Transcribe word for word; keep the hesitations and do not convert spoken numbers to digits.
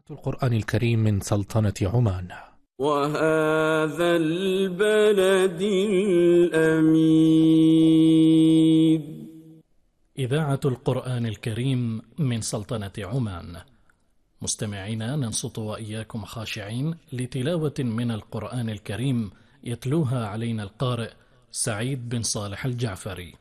القرآن الكريم من سلطنة عمان. وهذا البلد الأمين. إذاعة القرآن الكريم من سلطنة عمان. مستمعينا، ننصت وإياكم خاشعين لتلاوة من القرآن الكريم يتلوها علينا القارئ سعيد بن صالح الجعفري.